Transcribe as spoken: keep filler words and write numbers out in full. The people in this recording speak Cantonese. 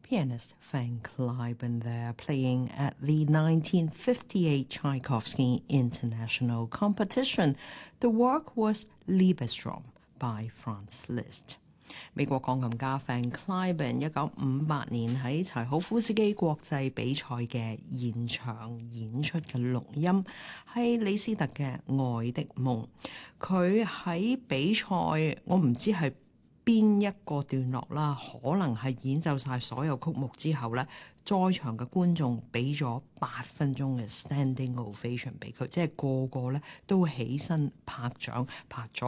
Pianist Van Cliburn there playing at the nineteen fifty-eight Tchaikovsky International Competition. The work was Liebestrom by Franz Liszt. 美國鋼琴家 Van Cliburn 一九五八年喺柴可夫斯基國際比賽嘅現場演出嘅錄音係李斯特嘅《愛的夢》。佢喺比賽，我唔知係邊一個段落啦，可能係演奏晒所有曲目之後咧，在場嘅觀眾俾咗八分鐘嘅 standing ovation 俾佢，即係個個咧都起身拍掌拍咗